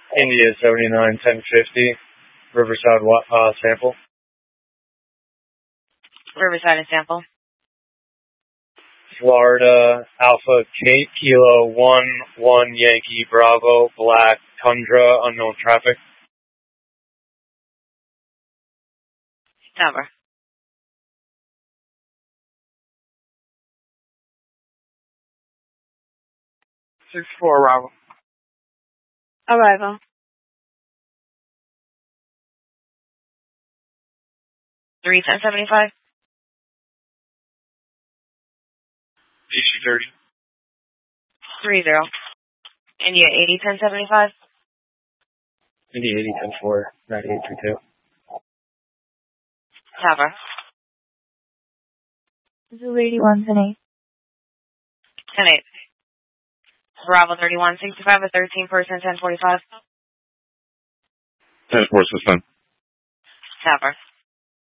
India 791050, Riverside sample. Riverside and sample. Florida Alpha Kilo 1 Yankee Bravo Black Tundra unknown traffic. Number. Arrival. Arrival. $310.75. DC 30. 30. India 8010.75. India 8010-4, 9832. Tower. Zulu 81 10-8. 10-8. Bravo 3165 at 13% 1045. 10-4 system. Tower.